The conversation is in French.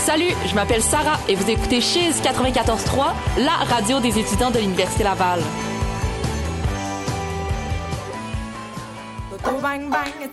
Salut, je m'appelle Sarah et vous écoutez Chiz 94.3, la radio des étudiants de l'Université Laval. Bang bang,